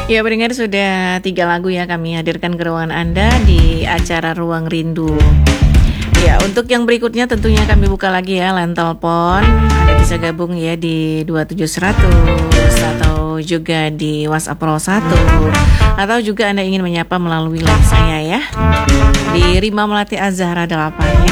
Ya, pendengar, sudah 3 lagu ya kami hadirkan ke ruangan Anda di acara Ruang Rindu. Ya, untuk yang berikutnya tentunya kami buka lagi ya line telepon. Anda bisa gabung ya di 27100 atau juga di WhatsApp Pro 1, atau juga Anda ingin menyapa melalui line saya ya di Rima Melati Azhara 8 ya.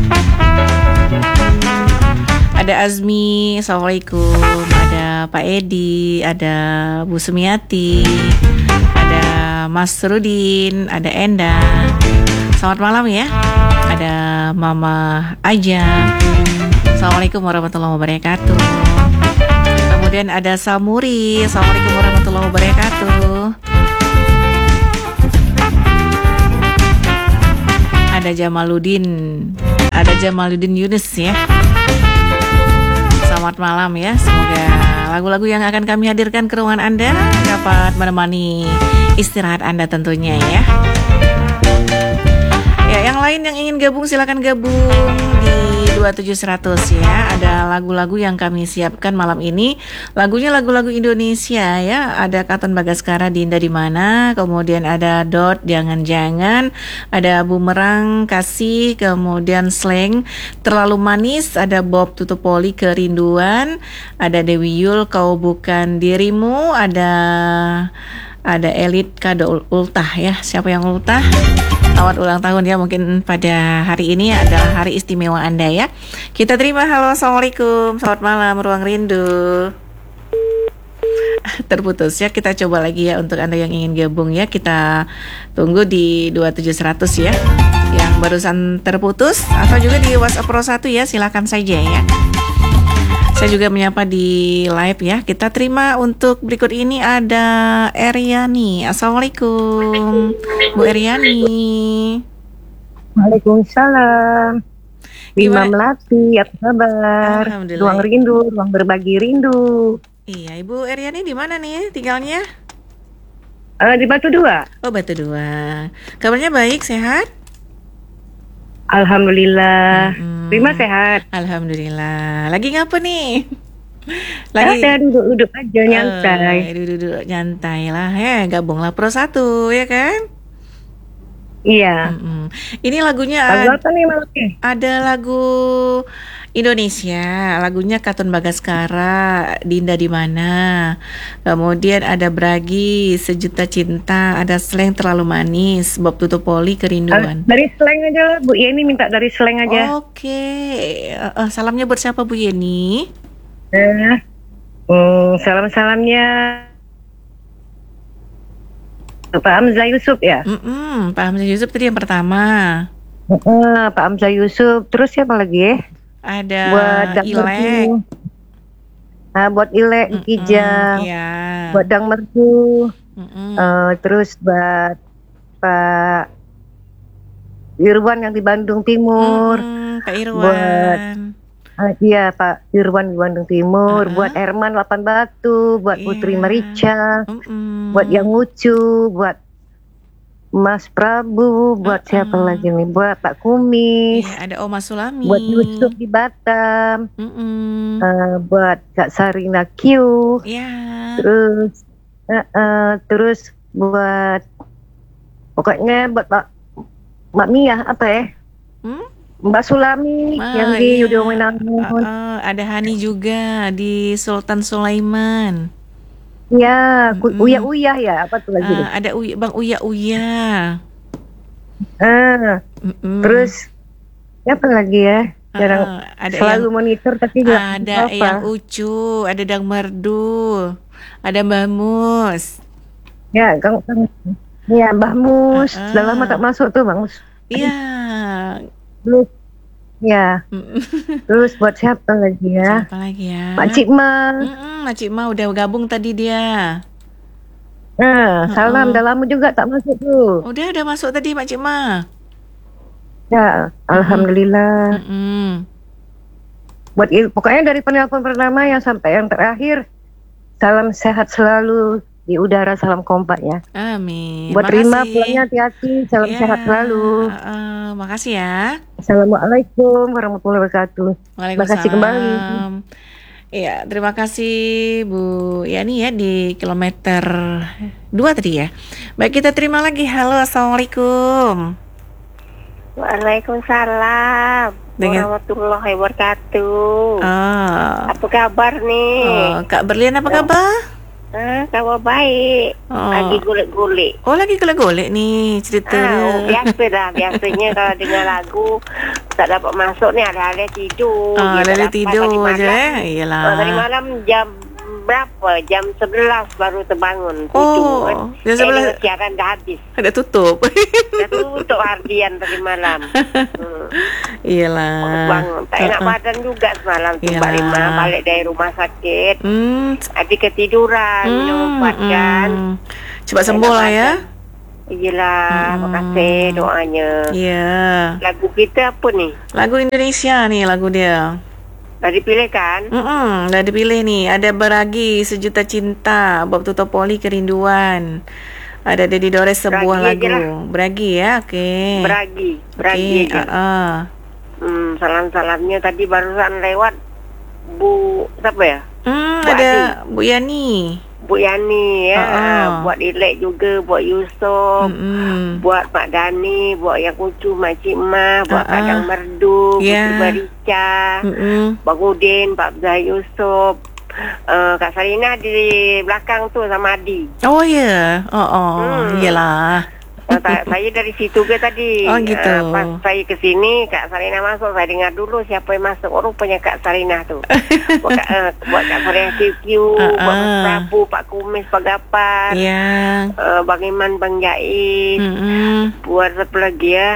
Ada Azmi, Assalamualaikum. Ada Pak Edi, ada Bu Sumiati, ada Mas Rudin, ada Enda. Selamat malam ya. Ada Mama Aja. Assalamualaikum warahmatullahi wabarakatuh. Kemudian ada Samuri. Assalamualaikum warahmatullahi wabarakatuh. Ada Jamaluddin. Ada Jamaluddin Yunus ya. Selamat malam ya. Semoga lagu-lagu yang akan kami hadirkan ke ruangan Anda dapat menemani istirahat Anda tentunya ya. Ya, yang lain yang ingin gabung silakan gabung di 27100 ya. Ada lagu-lagu yang kami siapkan malam ini. Lagunya lagu-lagu Indonesia ya. Ada Katon Bagaskara, Dinda di Mana, kemudian ada Dot, Jangan-Jangan, ada Bumerang, Kasih, kemudian Slang, Terlalu Manis, ada Bob Tutupoli, Kerinduan, ada Dewi Yul, Kau Bukan Dirimu, ada Elit, Kado Ultah ya. Siapa yang ultah? Selamat ulang tahun ya, mungkin pada hari ini adalah hari istimewa Anda ya. Kita terima. Halo, Assalamualaikum, selamat malam Ruang Rindu. Terputus ya, kita coba lagi ya untuk Anda yang ingin gabung ya. Kita tunggu di 27100 ya. Yang barusan terputus atau juga di WhatsApp Pro 1 ya, silakan saja ya. Saya juga menyapa di live ya. Kita terima untuk berikut ini ada Eryani. Assalamualaikum Bu Eryani. Waalaikumsalam. Rima Melati, apa kabar? Ruang Rindu, ruang berbagi rindu. Iya, Ibu Eryani di mana nih tinggalnya? Di Batu Dua. Oh, Batu Dua. Kabarnya baik, sehat? Alhamdulillah. Rima sehat. Alhamdulillah. Lagi ngapa nih? Lagi duduk-duduk aja, nyantai. Duduk-duduk nyantai lah ya. Gabunglah Pro 1 ya kan? Iya. Ini lagunya lagu apa nih malam ini? Ada lagu Indonesia, lagunya Katon Bagaskara, Dinda di Mana. Kemudian ada Bragi, Sejuta Cinta, ada Slang, Terlalu Manis, Bob Tutupoli, Kerinduan. Dari Slang aja, Bu Yeni minta dari Slang aja. Oke. Salamnya buat siapa Bu Yeni? Salam-salamnya Pak Hamzah Yusuf ya? Pak Hamzah Yusuf tadi yang pertama. Pak Hamzah Yusuf. Terus siapa lagi? Ada buat Ilek. Buat Ilek Kijang. Iya. Buat Dang Merdu. Terus buat Pak Irwan yang di Bandung Timur. Pak Irwan. Buat iya Pak Irwan di Bandung Timur. Buat Herman Lapan Batu. Buat Putri Merica. Buat Yang Lucu. Buat Mas Prabu. Buat siapa lagi nih? Buat Pak Kumis. Ada Oma Sulami. Buat Yusuf di Batam. Buat Kak Sarina Q. Terus buat pokoknya buat Mbak Mia apa ya? Mbak Sulami yang di Yudho Menangun. Ada Hani juga di Sultan Sulaiman. Ya, Uya ya, apa tuh lagi? Ada Bang Uya. Terus siapa lagi ya? Jarang ada selalu monitor tapi ada yang Ucu, ada Dang Merdu, ada Mbah Mus. Ya, ya Mbah Mus. Sudah lama tak masuk tuh Bang Mus. Iya. Ya. Terus buat siapa lagi ya? Siapa lagi ya? Mak Cikma. Mak Cikma udah gabung tadi dia. Salam, udah lama juga tak masuk tuh. Udah masuk tadi Mak Cikma. Ya, alhamdulillah. Buat pokoknya dari penelpon pertama yang sampai yang terakhir, salam sehat selalu di udara, salam kompak ya. Amin. Buat Rima pulangnya hati-hati, salam sehat selalu. Makasih ya. Assalamualaikum warahmatullahi wabarakatuh. Waalaikumsalam. Makasih kembali. Iya, terima kasih Bu Yani ya di kilometer 2 tadi ya. Baik, kita terima lagi. Halo, Assalamualaikum. Waalaikumsalam warahmatullahi wabarakatuh. Apa kabar nih? Kak Berlian, apa kabar? Kabar baik. Lagi golek-golek. Oh, lagi golek-golek nih cerita. Biasa dah. Biasanya kalau dengar lagu tak dapat masuk nih, ada tidur. Ada tidur aja. Iyalah. Tadi malam jam berapa? Jam 11 baru terbangun. Jam 11. Siaran dah habis. Ada tutup. Dah tutup Ardian tadi malam. Iyalah. Bangun. Tak enak badan juga semalam. Mbak Lima balik dari rumah sakit. Adik ketiduran. Minum obat kan. Cepat sembuh lah ya. Iyalah. Makasih doanya. Iya. Lagu kita apa nih? Lagu Indonesia nih lagu dia. Dah dipilih kan? Dah dipilih nih. Ada Beragi Sejuta Cinta, Bob Tutopoli Kerinduan. Ada Dedi Dores sebuah lagu. Beragi ya, oke. Beragi aja. Salam-salamnya tadi barusan lewat Bu siapa ya? Ada Bu Yani. Bu Yani ya. Buat Ilek juga, buat Yusuf, buat Pak Dani, buat yang kucu Mak Cik Ma, buat Kadang Merdu, Putri Marica, Bang Udin, Pak Abzah Yusuf, Kak Sarina di belakang tu sama Adi. Oh ya. Iyalah. Saya dari situ ke tadi. Oh gitu. Pas saya ke sini, Kak Sarina masuk, saya dengar dulu siapa yang masuk. Oh, rupanya Kak Sarina tu. buat Kak Sarina QQ, buat Mas Prabu, Pak Kumis, Pak Gapar, Bang Iman, Bang Jais, buat siapa lagi ya?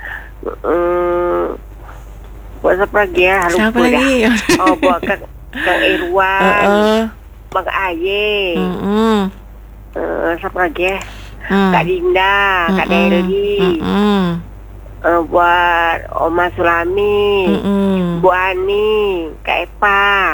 Buat siapa lagi ya? Siapa lagi? Buat Kang Irwan, Bang Aye, siapa lagi ya? Kak Dinda, Kak Deli, buat Oma Sulami, Bu Ani, Kak Epa,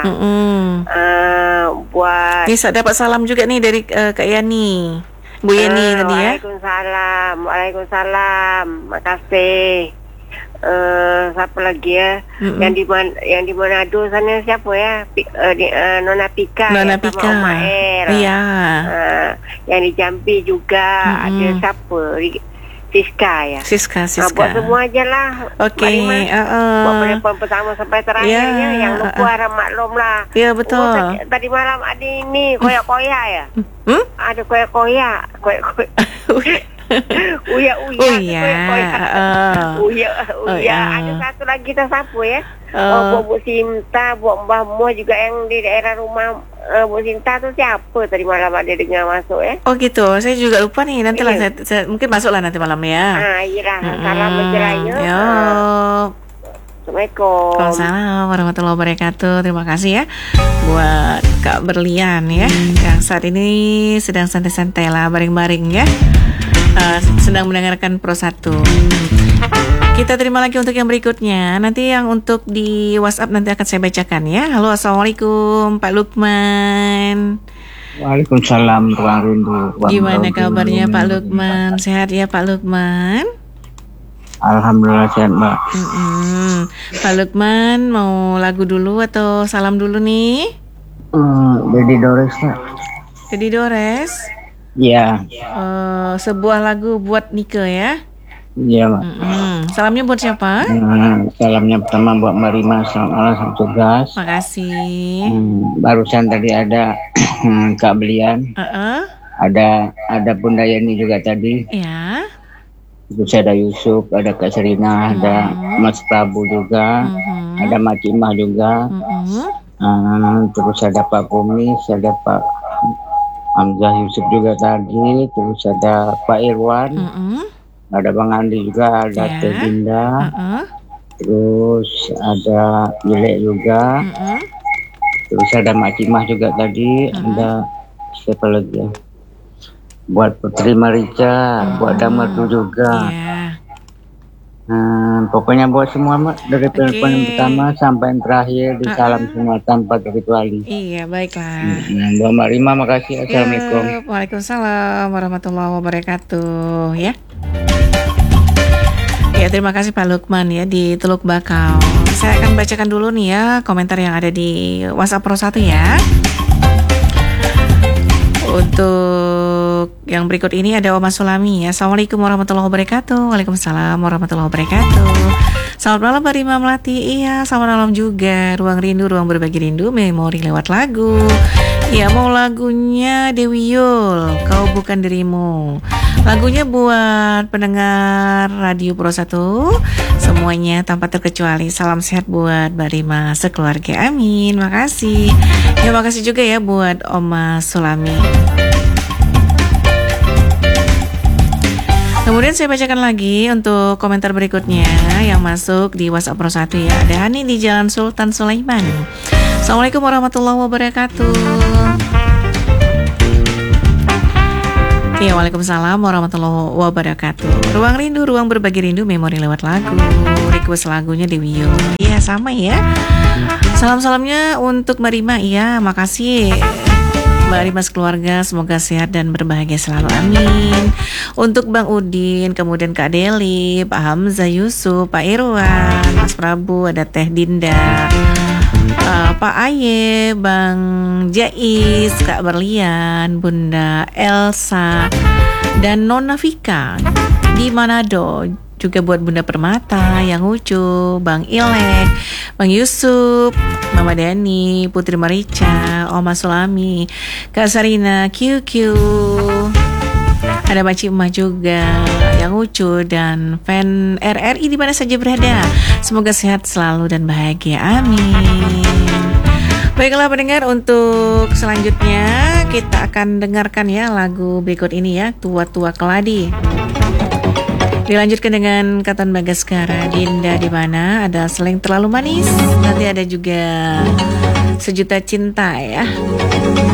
buat ini saya dapat salam juga nih dari Kak Yani, Bu Yani tadi ya. Waalaikumsalam, makasih. Siapa lagi ya? Yang di Manado sana siapa ya? Nona Pika Nona ya, Pika. sama Oma El. Iya. Yang di Jambi juga ada siapa? Siska ya. Siska. Buat semua aja lah. Oke. Buat penelpon pertama sampai terakhirnya yang lupa harap maklum lah. Iya betul. Tadi malam ada ini koyak-koyak ya. Ada koyak-koyak. Uya. Ada satu lagi kita sapu ya. Buat Bu Sinta, buat Mbah Mo juga yang di daerah rumah Bu Sinta tuh siapa tadi malam ada dengar masuk ya. Oh gitu, saya juga lupa nih. Nantilah saya mungkin masuklah nanti malam ya. Iya. Salam menjeranya. Assalamualaikum. Waalaikumsalam warahmatullahi wabarakatuh. Terima kasih ya buat Kak Berlian ya, yang saat ini sedang santai-santai lah, baring-baring ya. Sedang mendengarkan Pro 1. Kita terima lagi untuk yang berikutnya. Nanti yang untuk di WhatsApp nanti akan saya bacakan ya. Halo, Assalamualaikum Pak Lukman. Waalaikumsalam Ruang Rindu. Gimana kabarnya Pak Lukman? Sehat ya Pak Lukman? Alhamdulillah sehat Mbak. Pak Lukman mau lagu dulu atau salam dulu nih? Dedi Dores Pak. Dedi Dores? Iya. Sebuah lagu buat Nike ya? Iya Mbak. Salamnya buat siapa? Salamnya pertama buat Mbak Rima, selamat malam, selamat tugas. Makasih. Barusan tadi ada Kak Belian. Ada Bunda Yani juga tadi. Ya. Terus ada Yusuf, ada Kak Serina, ada Mas Prabu juga, ada Mak Cimah juga. Terus ada Pak Kumis, ada Pak Hamzah Yusuf juga tadi, terus ada Pak Irwan, ada Bang Andi juga, ada Teh Dinda, terus ada Ilek juga, terus ada Mak Cimah juga tadi, ada siapa lagi ya? Buat Putri Marica, buat Damardu juga. Pokoknya buat semua Mbak, dari telepon yang pertama sampai yang terakhir di salam semua tanpa terkecuali. Iya, baiklah. Mbak Marima, makasih. Assalamualaikum. Waalaikumsalam warahmatullahi wabarakatuh ya. Ya, terima kasih Pak Lukman ya di Teluk Bakau. saya akan bacakan dulu nih ya komentar yang ada di WhatsApp Pro 1 ya. Untuk yang berikut ini ada Oma Sulami ya. Assalamualaikum warahmatullahi wabarakatuh. Waalaikumsalam warahmatullahi wabarakatuh. Selamat malam Mbak Rima Melati. Iya, selamat malam juga. Ruang rindu, ruang berbagi rindu, memori lewat lagu. Ya, mau lagunya Dewi Yul, Kau Bukan Dirimu. Lagunya buat pendengar Radio Pro 1 semuanya tanpa terkecuali. Salam sehat buat Mbak Rima sekeluarga. Amin. Makasih. Ya, makasih juga ya buat Oma Sulami. Kemudian saya bacakan lagi untuk komentar berikutnya yang masuk di WhatsApp Pro 1 ya. Ada Hani di Jalan Sultan Sulaiman. Assalamualaikum warahmatullahi wabarakatuh. Ya, waalaikumsalam warahmatullahi wabarakatuh. Ruang rindu, ruang berbagi rindu, memori lewat lagu. Request lagunya Dewi Yul. Iya, sama ya. Salam-salamnya untuk Mbak Rima. Iya, makasih Mbak Rima sekeluarga, semoga sehat dan berbahagia selalu, amin. Untuk Bang Udin, kemudian Kak Deli, Pak Hamzah Yusuf, Pak Irwan, Mas Prabu, ada Teh Dinda, Pak Aye, Bang Jais, Kak Berlian, Bunda Elsa, dan Nona Vika di Manado. Juga buat Bunda Permata, Yang Ucu, Bang Ilek, Bang Yusuf, Mama Dani, Putri Marica, Oma Sulami, Kak Sarina, QQ, ada Maci Emak juga, Yang Ucu, dan fan RRI di mana saja berada. Semoga sehat selalu dan bahagia, amin. Baiklah pendengar, untuk selanjutnya kita akan dengarkan ya lagu berikut ini ya, Tua-Tua Keladi. Dilanjutkan dengan Katon Bagaskara, Dinda di mana, ada Seleng Terlalu Manis, nanti ada juga Sejuta Cinta ya.